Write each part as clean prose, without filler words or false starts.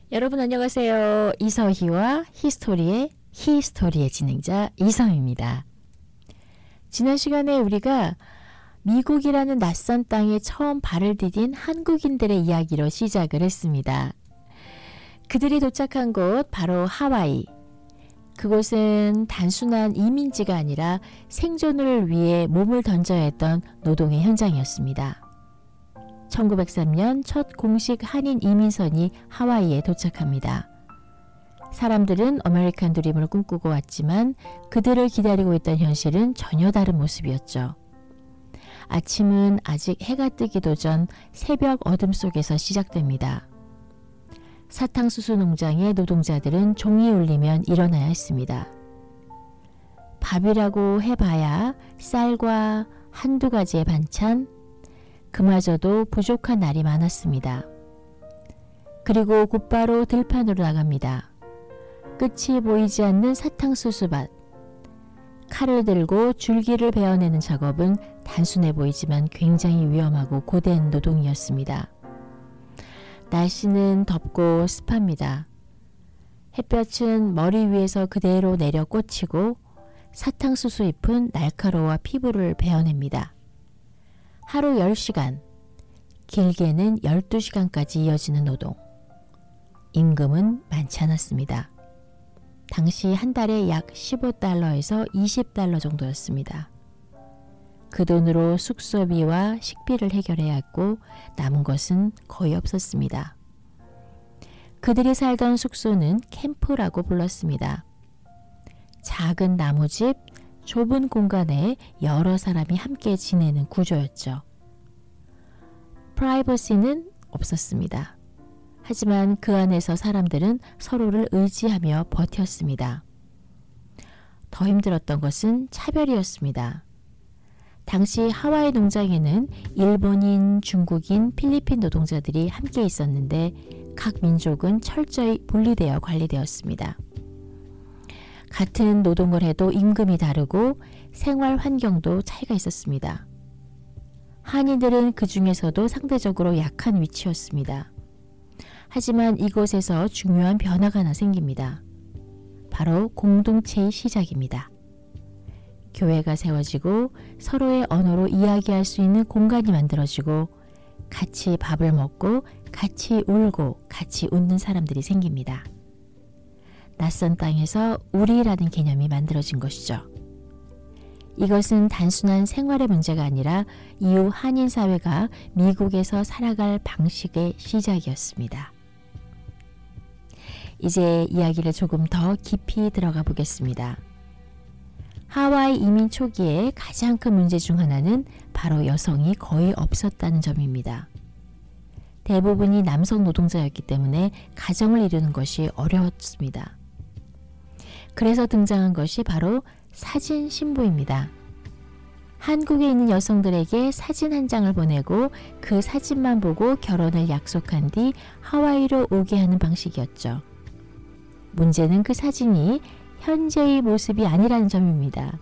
여러분 안녕하세요. 이서희와 히스토리의 히스토리의 진행자 이서희입니다. 지난 시간에 우리가 미국이라는 낯선 땅에 처음 발을 디딘 한국인들의 이야기로 시작을 했습니다. 그들이 도착한 곳 바로 하와이. 그곳은 단순한 이민지가 아니라 생존을 위해 몸을 던져야 했던 노동의 현장이었습니다. 1903년 첫 공식 한인 이민선이 하와이에 도착합니다. 사람들은 아메리칸 드림을 꿈꾸고 왔지만 그들을 기다리고 있던 현실은 전혀 다른 모습이었죠. 아침은 아직 해가 뜨기도 전 새벽 어둠 속에서 시작됩니다. 사탕수수 농장의 노동자들은 종이 울리면 일어나야 했습니다. 밥이라고 해봐야 쌀과 한두 가지의 반찬, 그마저도 부족한 날이 많았습니다. 그리고 곧바로 들판으로 나갑니다. 끝이 보이지 않는 사탕수수밭. 칼을 들고 줄기를 베어내는 작업은 단순해 보이지만 굉장히 위험하고 고된 노동이었습니다. 날씨는 덥고 습합니다. 햇볕은 머리 위에서 그대로 내려 꽂히고 사탕수수 잎은 날카로워 피부를 베어냅니다. 하루 10시간, 길게는 12시간까지 이어지는 노동. 임금은 많지 않았습니다. 당시 한 달에 약 15달러에서 20달러 정도였습니다. 그 돈으로 숙소비와 식비를 해결해야 했고 남은 것은 거의 없었습니다. 그들이 살던 숙소는 캠프라고 불렀습니다. 작은 나무집, 좁은 공간에 여러 사람이 함께 지내는 구조였죠. 프라이버시는 없었습니다. 하지만 그 안에서 사람들은 서로를 의지하며 버텼습니다. 더 힘들었던 것은 차별이었습니다. 당시 하와이 농장에는 일본인, 중국인, 필리핀 노동자들이 함께 있었는데 각 민족은 철저히 분리되어 관리되었습니다. 같은 노동을 해도 임금이 다르고 생활 환경도 차이가 있었습니다. 한인들은 그 중에서도 상대적으로 약한 위치였습니다. 하지만 이곳에서 중요한 변화가 하나 생깁니다. 바로 공동체의 시작입니다. 교회가 세워지고 서로의 언어로 이야기할 수 있는 공간이 만들어지고 같이 밥을 먹고 같이 울고 같이 웃는 사람들이 생깁니다. 낯선 땅에서 우리라는 개념이 만들어진 것이죠. 이것은 단순한 생활의 문제가 아니라 이후 한인 사회가 미국에서 살아갈 방식의 시작이었습니다. 이제 이야기를 조금 더 깊이 들어가 보겠습니다. 하와이 이민 초기에 가장 큰 문제 중 하나는 바로 여성이 거의 없었다는 점입니다. 대부분이 남성 노동자였기 때문에 가정을 이루는 것이 어려웠습니다. 그래서 등장한 것이 바로 사진 신부입니다. 한국에 있는 여성들에게 사진 한 장을 보내고 그 사진만 보고 결혼을 약속한 뒤 하와이로 오게 하는 방식이었죠. 문제는 그 사진이 현재의 모습이 아니라는 점입니다.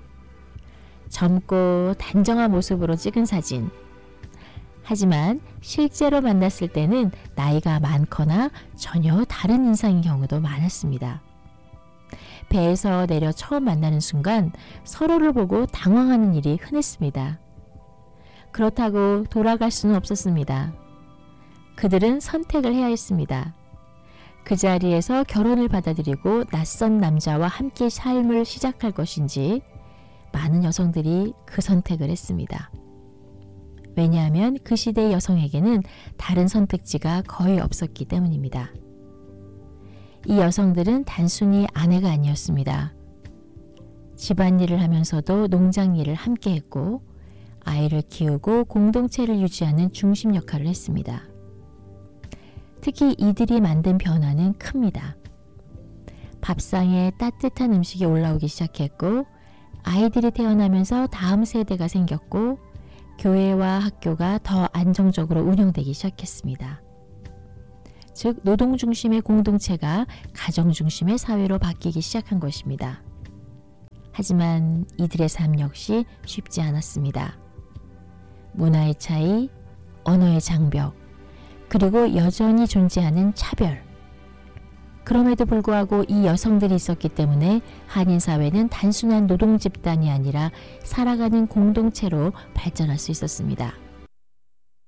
젊고 단정한 모습으로 찍은 사진. 하지만 실제로 만났을 때는 나이가 많거나 전혀 다른 인상인 경우도 많았습니다. 배에서 내려 처음 만나는 순간 서로를 보고 당황하는 일이 흔했습니다. 그렇다고 돌아갈 수는 없었습니다. 그들은 선택을 해야 했습니다. 그 자리에서 결혼을 받아들이고 낯선 남자와 함께 삶을 시작할 것인지 많은 여성들이 그 선택을 했습니다. 왜냐하면 그 시대의 여성에게는 다른 선택지가 거의 없었기 때문입니다. 이 여성들은 단순히 아내가 아니었습니다. 집안일을 하면서도 농장일을 함께 했고 아이를 키우고 공동체를 유지하는 중심 역할을 했습니다. 특히 이들이 만든 변화는 큽니다. 밥상에 따뜻한 음식이 올라오기 시작했고 아이들이 태어나면서 다음 세대가 생겼고 교회와 학교가 더 안정적으로 운영되기 시작했습니다. 즉 노동 중심의 공동체가 가정 중심의 사회로 바뀌기 시작한 것입니다. 하지만 이들의 삶 역시 쉽지 않았습니다. 문화의 차이, 언어의 장벽, 그리고 여전히 존재하는 차별, 그럼에도 불구하고 이 여성들이 있었기 때문에 한인 사회는 단순한 노동 집단이 아니라 살아가는 공동체로 발전할 수 있었습니다.